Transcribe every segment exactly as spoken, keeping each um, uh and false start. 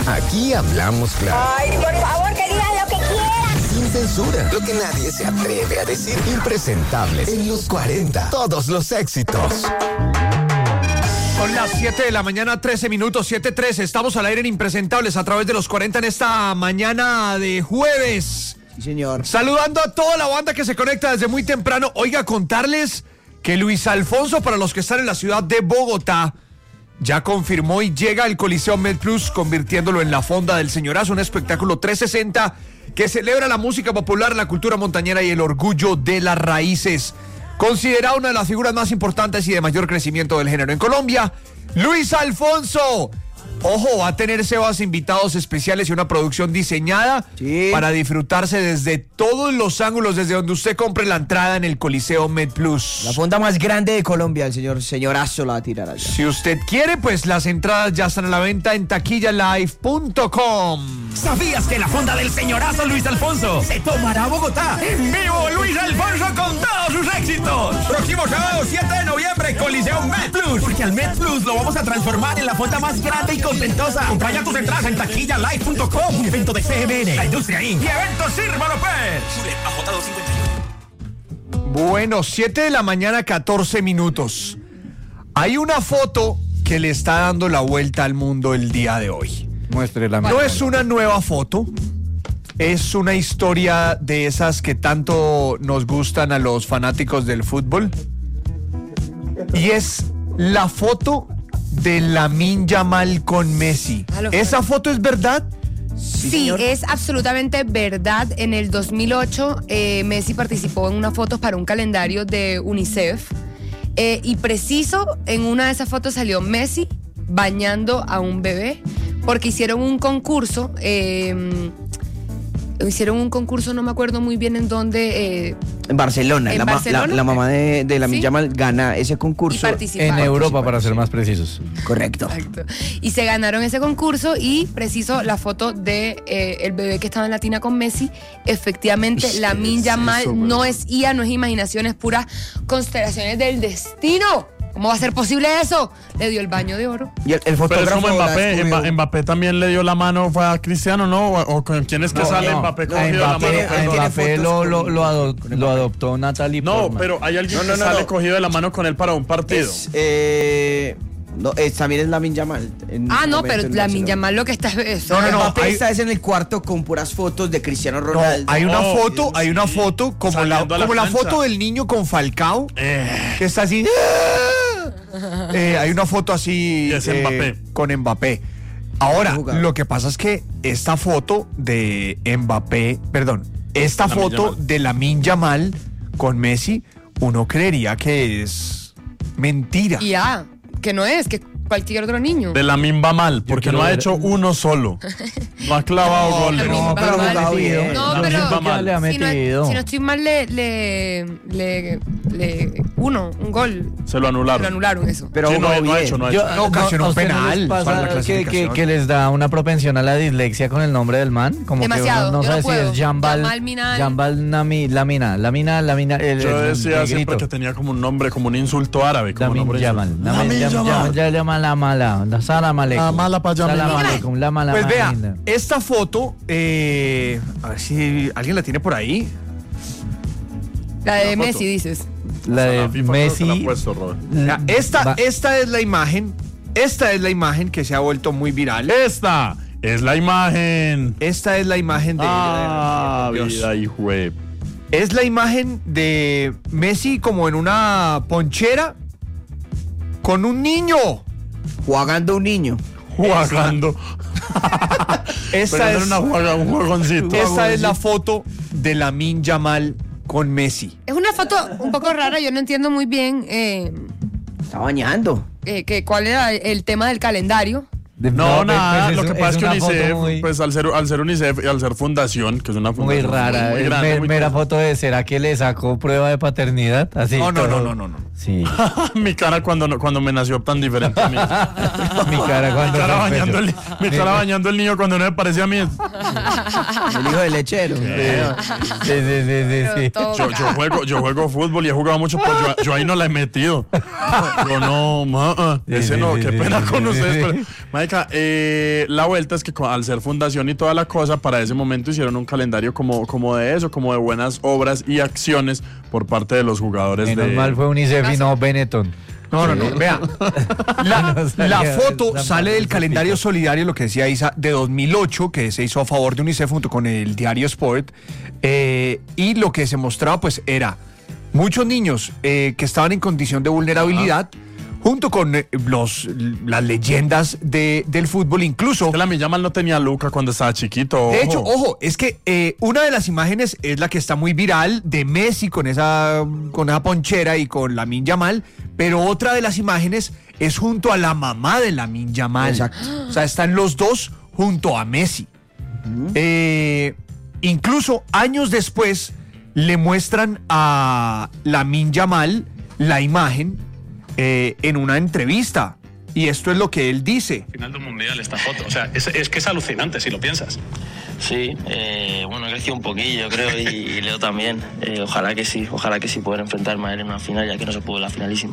Aquí hablamos claro. Ay, por favor, que digan lo que quieran. Sin censura. Lo que nadie se atreve a decir. Impresentables. En los cuarenta. Todos los éxitos. Son las siete de la mañana, trece minutos, siete trece. Estamos al aire en Impresentables a través de los cuarenta en esta mañana de jueves. Sí, señor. Saludando a toda la banda que se conecta desde muy temprano. Oiga, contarles que Luis Alfonso, para los que están en la ciudad de Bogotá, ya confirmó y llega al Coliseo MedPlus, convirtiéndolo en la Fonda del Señorazo, un espectáculo trescientos sesenta que celebra la música popular, la cultura montañera y el orgullo de las raíces. Considerado una de las figuras más importantes y de mayor crecimiento del género en Colombia, Luis Alfonso. Ojo, va a tener Sebas invitados especiales y una producción diseñada sí. para disfrutarse desde todos los ángulos, desde donde usted compre la entrada en el Coliseo MedPlus. La fonda más grande de Colombia, el señor señorazo la va a tirar allá. Si usted quiere, pues las entradas ya están a la venta en taquilla live punto com. ¿Sabías que la fonda del señorazo Luis Alfonso se tomará a Bogotá? En vivo, Luis Alfonso con todos sus éxitos. Próximo sábado siete de noviembre, Coliseo MedPlus. Porque al MedPlus lo vamos a transformar en la fonda más grande y contentosa. Compra ya tus entradas en taquilla live punto com. Un evento de C M N, la industria inc y eventos Sirva López. A J doscientos cincuenta y uno. Bueno, siete de la mañana, catorce minutos. Hay una foto que le está dando la vuelta al mundo el día de hoy. Muéstrela. No es una nueva foto, es una historia de esas que tanto nos gustan a los fanáticos del fútbol. Y es la foto de Lamine Yamal con Messi. ¿Esa foto es verdad? Sí, Sí, es absolutamente verdad. En el dos mil ocho, eh, Messi participó en unas fotos para un calendario de UNICEF. Eh, y preciso, en una de esas fotos salió Messi bañando a un bebé, porque hicieron un concurso. Eh, hicieron un concurso, no me acuerdo muy bien en dónde. Eh, En Barcelona. ¿En la, ma- Barcelona? la, la mamá de, de Lamine ¿Sí? Yamal gana ese y concurso. participaron. En Europa, para ser más precisos. Correcto. Exacto. Y se ganaron ese concurso y preciso la foto de eh, el bebé que estaba en la tina con Messi. Efectivamente, Sí, Lamine es Yamal eso, güey. no es I A, no es imaginación, es puras constelaciones del destino. ¿Cómo va a ser posible eso? Le dio el baño de oro. Y el, el Pero es fotógrafo como la Mbappé, descubrió. Mba- Mbappé también le dio la mano, fue a Cristiano, ¿no? O, o con quién es que No, sale no. Mbappé No, cogido A de la mano. Mbappé, Ahí perdón. tiene Mbappé fotos lo, con- lo, lo, ado- con lo Mbappé. adoptó Natalie No, Portman. pero hay alguien No, no, que no, sale no. cogido de la mano con él para un partido. Es, eh, no, es, también es Lamine Yamal. en Ah, un no, momento pero en Lamine Barcelona. Yamal lo que está es. No, no, no. Mbappé hay- está es en el cuarto con puras fotos de Cristiano No, Ronaldo. hay una Oh, foto, hay una sí. foto como la, Saliendo a la como la cancha. foto del niño con Falcao, Eh, que está así. Eh, hay una foto así Y es eh, Mbappé. con Mbappé. Ahora, Jugador. lo que pasa es que esta foto de Mbappé, perdón, esta Lamine foto Yamal. de Lamine Yamal con Messi, uno creería que es mentira. Y ya, que no es, que cualquier otro niño. de la Mimba mal, porque quiero no ha ver- hecho uno solo. No ha clavado goles. Lamine No, pero Yamal. jugado bien. No, Yo pero siento mal. le ha si no, metido. si no estoy mal, le, le, le, le- uno, un gol. Se lo anularon. Lo anularon eso. Pero Sí, no, jugó no ha bien. hecho, no ha Yo- hecho. No, ocasionó ¿a un ustedes no les penal pasa para la que, que, clasificación. que les da una propensión a la dislexia con el nombre del man? Como Demasiado, que uno no yo sabe no puedo. si es Jambal, Yamal Minal. Jambal Nami, Lamina, Lamina, Lamina, el, Yo el- decía el siempre grito. que tenía como un nombre, como un insulto árabe. Como Lamin nombre Yamal, insulto. Lamin Lamin Yamal, Yamal. Yamal, la mala, la salam aleikum. La mala pa' Yamal. Salam aleikum, la mala Pues vea, mala. esta foto, eh, a ver si alguien la tiene por ahí. La de La foto. Messi, dices. La de FIFA creo que la ha Messi. puesto, Robert. Vea, Esta, Va- esta es la imagen, esta es la imagen que se ha vuelto muy viral. Esta es la imagen. Esta es la imagen de... Ah, Dios. vida, hijo de- Es la imagen de Messi como en una ponchera con un niño. Jugando un niño. Jugando. Esta Pero es, era una juega, un juegoncito. esta es la foto de Lamine Yamal con Messi. Es una foto un poco rara, yo no entiendo muy bien eh, Está bañando. eh, que, cuál era el tema del calendario. De- No, pues, nada, pues, lo que pasa es que una foto UNICEF, muy, pues al ser, al ser UNICEF y al ser fundación, que es una muy fundación rara. muy Es grande, me- muy mera cosa. foto de, ¿será que le sacó prueba de paternidad? Así. No, no, todo. no, no, no, no. Sí. Mi cara cuando, no- cuando me nació tan diferente a mí. Mi cara Mi cuando cara, fue bañando pecho. el, mi cara bañando el niño cuando no me parecía a mí. El hijo del lechero. Sí, sí, sí, sí, Pero sí. todo Yo, yo juego, yo juego fútbol y he jugado mucho, pero yo, yo ahí no la he metido. Yo no, ma, ah, Sí, ese sí, no, sí, qué sí, pena sí, con sí, ustedes. sí. Pero, madre, Marica, eh, la vuelta es que co- al ser fundación y toda la cosa, para ese momento hicieron un calendario como, como de eso, como de buenas obras y acciones por parte de los jugadores. Menos de... mal fue UNICEF y no Benetton. No, no, no, vea. La, No salía la de foto esa sale del esa calendario pica. solidario, lo que decía Isa, de dos mil ocho, que se hizo a favor de UNICEF junto con el diario Sport. Eh, y lo que se mostraba, pues, era muchos niños eh, que estaban en condición de vulnerabilidad, junto con eh, los, las leyendas de, del fútbol, incluso. Que la Millamal no tenía Luca cuando estaba chiquito. De hecho, ojo, es que eh, una de las imágenes es la que está muy viral de Messi con esa, con esa ponchera y con Lamine Yamal, pero otra de las imágenes es junto a la mamá de Lamine Yamal. Exacto. O sea, están los dos junto a Messi. Eh, incluso años después le muestran a Lamine Yamal la imagen eh, en una entrevista. Y esto es lo que él dice. Final del mundial esta foto, o sea, es, es que es alucinante si lo piensas. Sí, eh, bueno, he crecido un poquillo, yo creo, y, y Leo también. Eh, ojalá que sí, ojalá que sí poder enfrentarme a él en una final, ya que no se pudo en la finalísima.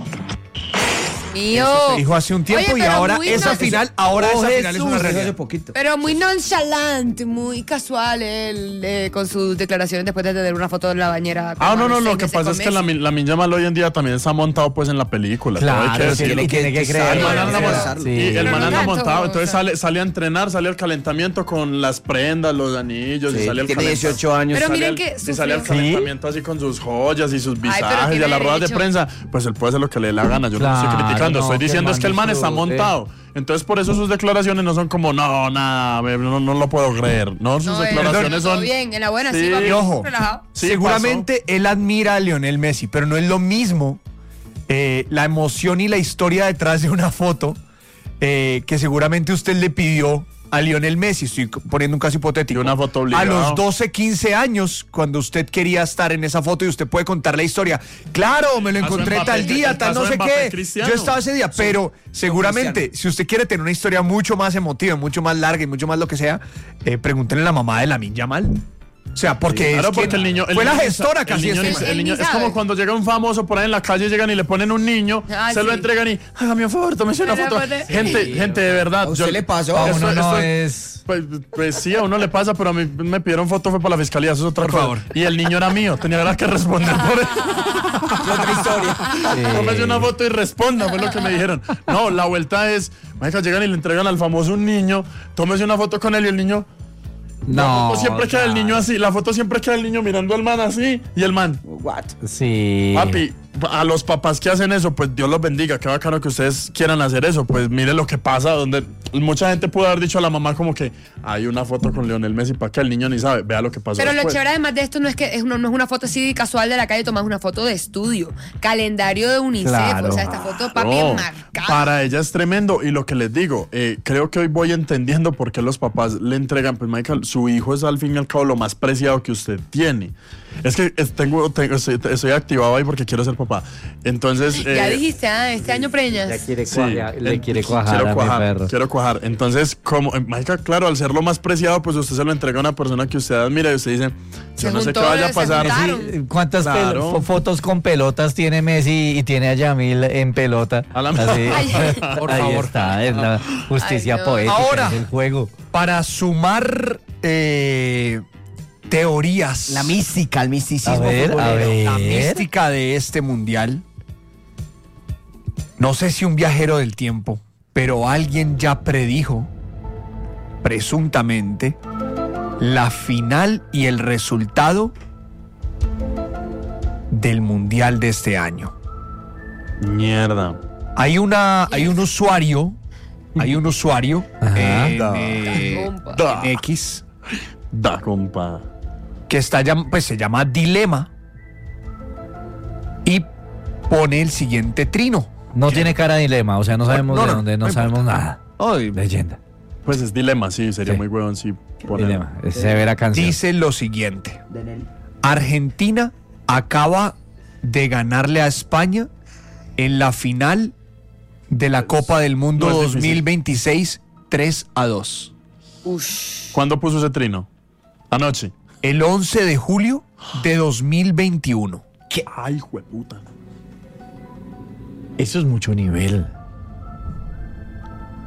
Mío. Eso se dijo hace un tiempo. Oye, y pero ahora muy esa no- final, ahora Oh, esa final es Jesús, una eso realidad. hace poquito. Pero muy nonchalant, muy casual él eh, con sus declaraciones después de tener una foto en la bañera. Ah, como no, no, seis lo que meses pasa con es que la, Messi. la Millamal hoy en día también está montado pues en la película. todo hay Claro, que tiene, decirlo. y tiene que El creer. man anda Tiene que montado. creerlo. Y el Pero man no anda tanto, montado, o entonces sea. sale, sale a entrenar, sale al calentamiento con las prendas, los anillos, y Sí, sale al tiene calentamiento. dieciocho años. Pero Sale miren al- que y sale al sufrió. calentamiento así con sus joyas y sus pero visajes y a tiene las ruedas de derecho. prensa, pues él puede hacer lo que le dé la gana. Yo no lo estoy Claro, criticando, no, estoy que el diciendo es man que el man está disfrute. montado. Entonces por eso sus declaraciones no son como, no, nada, me- no, no lo puedo creer. No, sus No, eh, declaraciones todo son... bien, en la buena, sí, Sí. papi, Y ojo, relajado. Sí, seguramente él admira a Lionel Messi, pero no es lo mismo eh, la emoción y la historia detrás de una foto eh, que seguramente usted le pidió a Lionel Messi. Estoy poniendo un caso hipotético. Y una foto a obligado. los doce, quince años, cuando usted quería estar en esa foto y usted puede contar la historia. Claro, me lo Caso encontré Mbappé, tal día, el tal caso no sé Mbappé, qué. Cristiano. Yo estaba ese día, pero seguramente si usted quiere tener una historia mucho más emotiva, mucho más larga y mucho más lo que sea, eh, pregúntenle a la mamá de Lamine Yamal. O sea, porque, Claro, es que porque el niño. el fue la niño gestora el casi niño de ni- este Él- el él niño- ni Es como sabe. cuando llega un famoso por ahí en la calle, llegan y le ponen un niño, Ah, se lo sí. entregan y hágame un favor, tómese una Una foto. foto. Gente, gente, de verdad. ¿A usted le pasó? A esto- uno no esto- es... Pues, pues sí, a uno le pasa, pero a mí me pidieron foto, fue para la fiscalía, eso es otra Por cosa. favor. Y el niño era mío, tenía verdad que responder por él. Otra historia. Tómese una foto y responda, fue lo que me dijeron. No, la vuelta es, marica, llegan y le entregan al famoso un niño, tómese una foto con él y el niño... La No. foto siempre queda el niño así, la foto siempre queda el niño mirando al man así, y el man... What? Sí. Papi, a los papás que hacen eso, pues Dios los bendiga. Qué bacano que ustedes quieran hacer eso. Pues mire lo que pasa, donde mucha gente pudo haber dicho a la mamá como que hay una foto con Lionel Messi para que el niño ni sabe. Vea lo que pasó Pero lo después. chévere además de esto no es que es una, no es una foto así casual de la calle, tomas una foto de estudio, calendario de UNICEF, Claro. o sea, esta foto papi No, enmarcada. para ella es tremendo. Y lo que les digo, eh, creo que hoy voy entendiendo por qué los papás le entregan, pues Michael, su hijo es al fin y al cabo lo más preciado que usted tiene. Es que es- tengo, tengo- estoy, estoy activado ahí porque quiero ser papá. Entonces... Ya eh, dijiste, ah, este año preñas. Ya quiere Sí, cuajar, le en- quiere cuajar quiero a cuajar, mi perro. Quiero cuajar. Entonces, como, eh, marica, claro, al ser lo más preciado, pues usted se lo entrega a una persona que usted admira y usted dice, Se yo no sé qué juntó, vaya a se pasar. juntaron. Sí, ¿cuántas Claro. pel- fo- fotos con pelotas tiene Messi y tiene a Yamil en pelota? A la- Así. Ay, por Ahí favor. está, es la justicia Ay, no. poética Ahora. del juego. Para sumar eh, teorías. La mística, el misticismo. A ver, futbolero. a ver. La mística de este mundial. No sé si un viajero del tiempo, pero alguien ya predijo, presuntamente, la final y el resultado del mundial de este año. Mierda. Hay una, hay un usuario, hay un usuario Ajá. en, Da. eh, Compa. Da. en X Da, compa. que está llam- pues se llama Dilema y pone el siguiente trino. No tiene cara de dilema, o sea, no sabemos No, de no, dónde, no, no sabemos importa. nada. Ay, Leyenda. Pues es dilema, sí, sería Sí. muy huevón, sí. poner- Dilema. Es severa canción. dice lo siguiente: De Nelly. Argentina acaba de ganarle a España en la final de la Copa del Mundo no es dos mil veintiséis tres a dos. Ush. ¿Cuándo puso ese trino? Anoche. El once de julio de dos mil veintiuno. ¿Qué? Ay, jueputa. Eso es mucho nivel.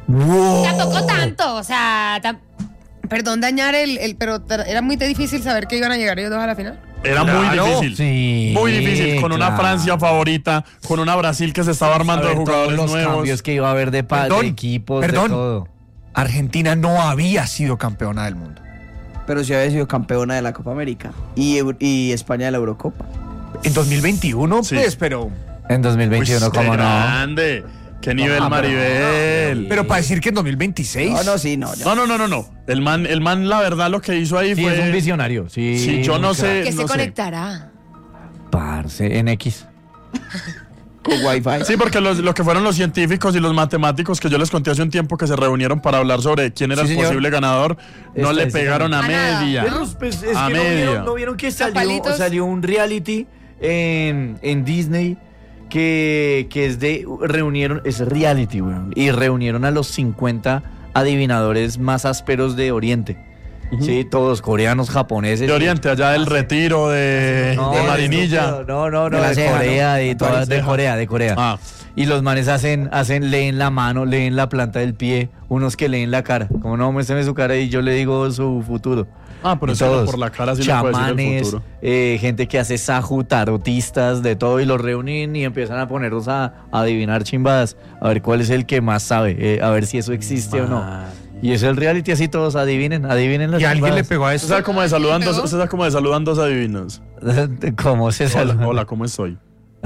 Wow. Tampoco tanto, o sea, tam- perdón dañar el, el pero tra- era muy difícil saber que iban a llegar ellos dos a la final. Era Claro. muy difícil. Sí, Muy difícil. Con una claro. Francia favorita, con una Brasil que se estaba armando de Saber todos jugadores los nuevos. cambios que iba a haber de, pa- Perdón, de equipos, perdón. de todo. Argentina no había sido campeona del mundo. Pero sí había sido campeona de la Copa América y, Eu- y España de la Eurocopa. En dos mil veintiuno, Sí. pues, pero... En dos mil Uy, veintiuno, qué ¿cómo no? grande. Qué nivel, No, pero- Maribel. Pero para decir que en dos mil veintiséis... No, no, sí, no. ya. No, no, no, no, no. El man, el man, la verdad, lo que hizo ahí Sí, fue. es un visionario. Sí, Sí, yo no mucha- sé. Que no se sé. conectará. Parce, en X. Con Wi-Fi. Sí, porque los- lo que fueron los científicos y los matemáticos que yo les conté hace un tiempo que se reunieron para hablar sobre quién era Sí, el señor. posible ganador, no le Estadísticamente. pegaron a A nada. media. Pero, pues, es A que no media. vieron, no vieron que salió, palitos. salió un reality en, en Disney que, que es de reunieron, es reality, weón, y reunieron a los cincuenta adivinadores más ásperos de Oriente. Sí, todos coreanos, japoneses. De Oriente, allá del retiro de, No, de Marinilla. No, no, no, De la de, ceja, Corea, ¿no? de, todas, de ceja. Corea, de Corea. Ah. Y los manes hacen, hacen, leen la mano, leen la planta del pie, unos que leen la cara. Como no, muéstrame su cara y yo le digo su futuro. Ah, pero Y sí, por la cara sí le puede decir el chamanes, futuro. eh, gente que hace saju, tarotistas, de todo, y los reúnen y empiezan a ponerlos a, a adivinar chimbadas, a ver cuál es el que más sabe, eh, a ver si eso existe o no. Y es el reality así, todos adivinen, adivinen las ¿Y alguien le chimbadas. pegó a Usted eso? sabe como de saludan dos, ¿Pegó? usted sabe como de saludan dos adivinos. ¿Cómo se Hola, saluda? hola, ¿cómo estoy?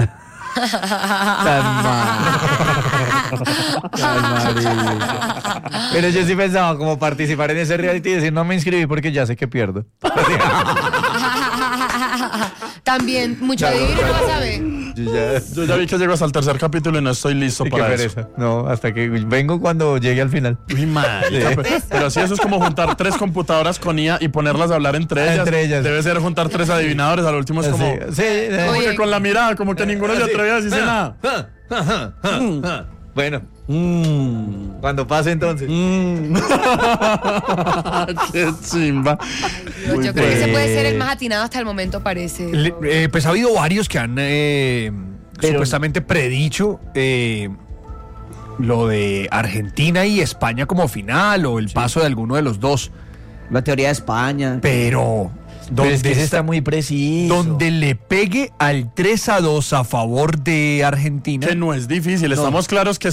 Tan mal. Tan mal. Pero yo sí pensaba como participar en ese reality y decir no me inscribí porque ya sé que pierdo. También, mucho adivino no vas a ver. Yo ya- Yo ya vi que llego hasta el tercer capítulo y no estoy listo Qué para eso. pereza. No, hasta que vengo cuando llegue al final. Uy, marica, Sí. pero, pero sí, eso es como juntar tres computadoras con I A y ponerlas a hablar entre ellas. Entre ellas. Debe ser juntar tres adivinadores. Al último es como, Sí, sí, eh. como Oye. que con la mirada, como que ninguno se Así. atrevía a decirse Ah, nada. ah, ah, ah, ah. Bueno, Mm. cuando pase entonces. Mm. Qué chimba. Yo, Muy yo creo que ese bueno. puede ser el más atinado hasta el momento, parece. Le- eh, pues ha habido varios que han eh, Pero- supuestamente predicho eh, lo de Argentina y España como final o el paso de alguno de los dos. La teoría de España. Pero Pero es que donde, ese está muy preciso. donde le pegue al tres a dos a favor de Argentina. Que no es difícil. Estamos claros que